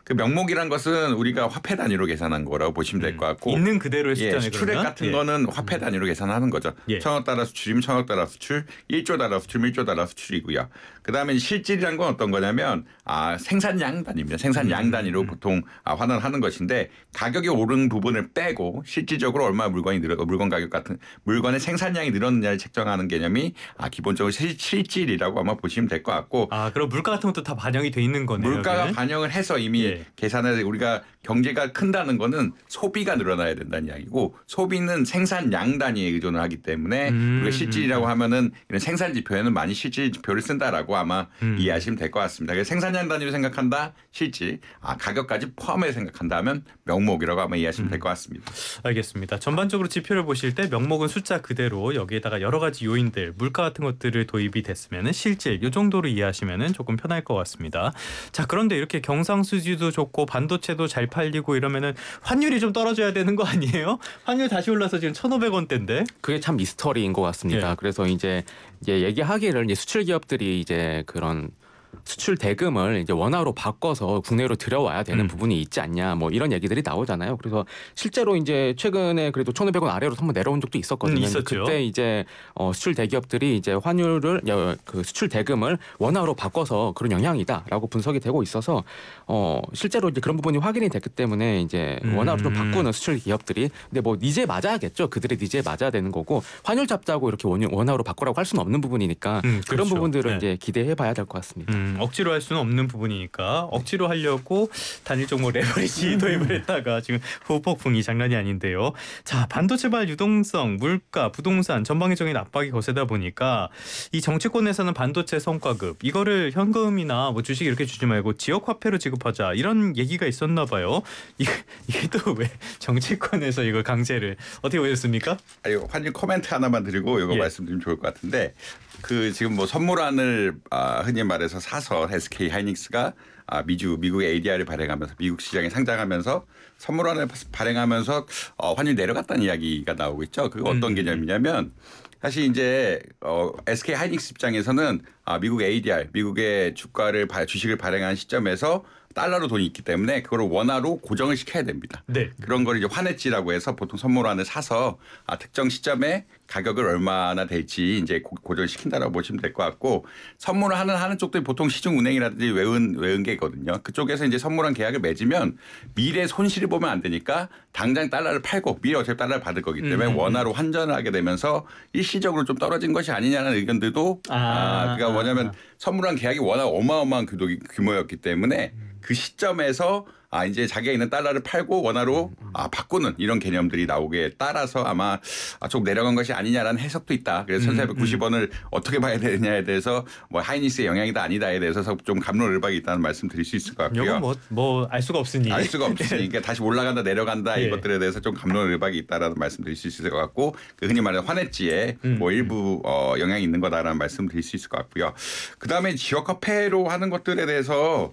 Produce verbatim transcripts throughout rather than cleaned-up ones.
그 명목이란 것은 우리가 화폐 단위로 계산한 거라고 보시면 될 것 같고 있는 그대로의 예, 숫자네. 수출액 그러면? 같은 예. 거는 화폐 단위로 계산하는 거죠. 예. 천억 달러 수출이면 천억 달러 수출, 일조 달러 수출, 일조 달러 수출이고요. 그다음에 실질이란 건 어떤 거냐면 아, 생산량 단위입니다. 생산량 음, 단위로 음. 보통 아, 환원하는 것인데 가격이 오른 부분을 빼고 실질적으로 얼마 물건이 늘어 물건 가격 같은 물건의 생산량이 늘었느냐를 책정하는 개념이 아, 기본적으로 실, 실질이라고 아마 보시면 될 것 같고 아, 그럼 물가 같은 것도 다 반영이 돼 있는 거네요. 물가가 여기는? 반영을 해서 이미 예. 계산을 우리가 경제가 큰다는 거는 소비가 늘어나야 된다는 이야기고 소비는 생산량 단위에 의존을 하기 때문에 음, 우리가 실질이라고 음, 하면은 이런 생산 지표에는 많이 실질 지표를 쓴다라고 아마 음. 이해하시면 될 것 같습니다. 그래서 생산량 단위로 생각한다 실질 아 가격까지 포함해 생각한다면 명목이라고 아마 이해하시면 될 것 같습니다. 알겠습니다. 전반적으로 지표를 보실 때 명목은 숫자 그대로 여기에다가 여러 가지 요인들, 물가 같은 것들을 도입이 됐으면은 실질 이 정도로 이해하시면은 조금 편할 것 같습니다. 자, 그런데 이렇게 경상수지도 좋고 반도체도 잘 팔리고 이러면은 환율이 좀 떨어져야 되는 거 아니에요? 환율 다시 올라서 지금 천오백 원대인데. 그게 참 미스터리인 것 같습니다. 예. 그래서 이제, 이제 얘기하기를 이제 수출 기업들이 이제 그런 수출 대금을 이제 원화로 바꿔서 국내로 들여와야 되는 음. 부분이 있지 않냐 뭐 이런 얘기들이 나오잖아요. 그래서 실제로 이제 최근에 그래도 천오백 원 아래로 한번 내려온 적도 있었거든요. 음, 있었죠. 그때 이제 어, 수출 대기업들이 이제 환율을 그 수출 대금을 원화로 바꿔서 그런 영향이다라고 분석이 되고 있어서 어, 실제로 이제 그런 부분이 확인이 됐기 때문에 이제 음. 원화로 좀 바꾸는 수출 기업들이 근데 뭐 니즈에 맞아야겠죠. 그들의 니즈에 맞아야 되는 거고 환율 잡자고 이렇게 원, 원화로 바꾸라고 할 수는 없는 부분이니까 음, 그런 그렇죠. 부분들은 네. 이제 기대해봐야 될 것 같습니다. 음, 억지로 할 수는 없는 부분이니까 억지로 하려고 단일 종목 레버리지 도입을 했다가 지금 후폭풍이 장난이 아닌데요. 자, 반도체발 유동성, 물가, 부동산 전방위적인 압박이 거세다 보니까 이 정치권에서는 반도체 성과급 이거를 현금이나 뭐 주식 이렇게 주지 말고 지역 화폐로 지급하자 이런 얘기가 있었나 봐요. 이게, 이게 또 왜 정치권에서 이걸 강제를 어떻게 보셨습니까? 아니, 환율 코멘트 하나만 드리고 이거 예. 말씀드리면 좋을 것 같은데 그 지금 뭐 선물안을 아, 흔히 말해서 사서 에스케이 하이닉스가 아, 미주 미국의 에이디알을 발행하면서 미국 시장에 상장하면서 선물안을 발행하면서 어, 환율 내려갔다는 이야기가 나오고 있죠. 그거 어떤 음. 개념이냐면 사실 이제 어, 에스케이 하이닉스 입장에서는 아, 미국 에이디알 미국의 주가를 주식을 발행한 시점에서 달러로 돈이 있기 때문에 그걸 원화로 고정을 시켜야 됩니다. 네. 그런 걸 이제 환해지라고 해서 보통 선물안을 사서 아, 특정 시점에 가격을 얼마나 될지 이제 고, 고정을 시킨다라고 보시면 될 것 같고 선물을 하는 하는 쪽들이 보통 시중은행이라든지 외은 외은계거든요. 그쪽에서 이제 선물한 계약을 맺으면 미래 손실을 보면 안 되니까 당장 달러를 팔고 미래 어차피 달러를 받을 거기 때문에 음. 원화로 환전을 하게 되면서 일시적으로 좀 떨어진 것이 아니냐는 의견들도 아, 아, 그러니까 뭐냐면 아. 선물한 계약이 워낙 어마어마한 규모였기 때문에 그 시점에서 아 이제 자기가 있는 달러를 팔고 원화로 아 바꾸는 이런 개념들이 나오게 따라서 아마 아, 조금 내려간 것이 아니냐라는 해석도 있다. 그래서 천사백구십 원을 어떻게 봐야 되느냐에 대해서 뭐 하이닉스의 영향이다 아니다에 대해서 좀 감론을박이 있다는 말씀 드릴 수 있을 것 같고요. 이건 뭐뭐 알 수가 없으니 알 수가 없으니까 다시 올라간다 내려간다 예. 이것들에 대해서 좀 감론을박이 있다라는 말씀 드릴 수 있을 것 같고 그 흔히 말하는 환해지에 음. 뭐 일부 어, 영향이 있는 거다라는 말씀 드릴 수 있을 것 같고요. 그다음에 지역화폐로 하는 것들에 대해서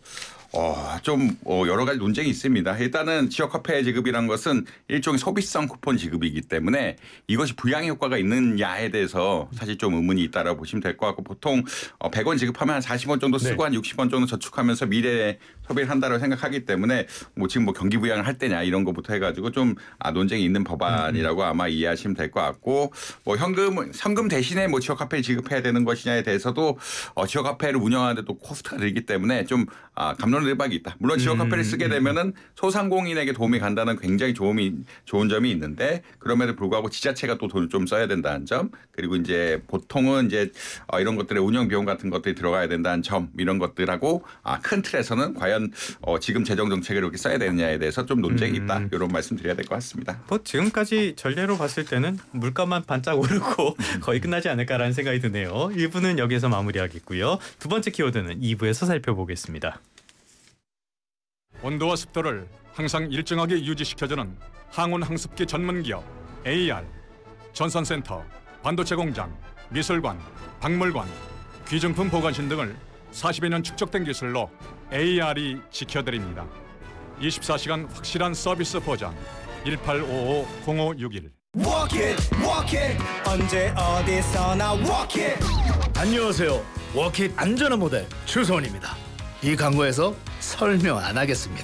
어, 좀 어, 여러 가지 논쟁이 있습니다. 일단은 지역화폐 지급이라는 것은 일종의 소비성 쿠폰 지급이기 때문에 이것이 부양 효과가 있느냐에 대해서 사실 좀 의문이 있다라고 보시면 될 것 같고 보통 어, 백 원 지급하면 한 사십 원 정도 쓰고 네. 한 육십 원 정도 저축하면서 미래에 소비를 한다고 생각하기 때문에 뭐 지금 뭐 경기 부양을 할 때냐 이런 것부터 해가지고 좀 아, 논쟁이 있는 법안이라고 음. 아마 이해하시면 될 것 같고 뭐 현금 현금 대신에 뭐 지역화폐를 지급해야 되는 것이냐에 대해서도 어, 지역화폐를 운영하는데 또 코스트가 들기 때문에 좀 아, 감론 을박이 있다. 물론 지역화폐를 쓰게 되면은 소상공인에게 도움이 간다는 굉장히 좋은 좋은 점이 있는데 그럼에도 불구하고 지자체가 또 돈을 좀 써야 된다는 점 그리고 이제 보통은 이제 어, 이런 것들의 운영 비용 같은 것들이 들어가야 된다는 점 이런 것들하고 아, 큰 틀에서는 과연 어, 지금 재정 정책을 이렇게 써야 되느냐에 대해서 좀 논쟁이 있다. 음. 이런 말씀 드려야 될 것 같습니다. 뭐 지금까지 전례로 봤을 때는 물가만 반짝 오르고 거의 끝나지 않을까라는 생각이 드네요. 일 부는 여기서 마무리하겠고요. 두 번째 키워드는 이 부에서 살펴보겠습니다. 온도와 습도를 항상 일정하게 유지시켜주는 항온 항습기 전문기업 에이알, 전산센터, 반도체 공장, 미술관, 박물관, 귀중품 보관신 등을 사십여 년 축적된 기술로 에이알이 지켜드립니다. 이십사 시간 확실한 서비스 보장 일팔오오 공오육일 Walk it, walk it. 언제 어디서나 walk it. 안녕하세요. 워킷 안전한 모델 최소원입니다. 이 광고에서 설명 안 하겠습니다.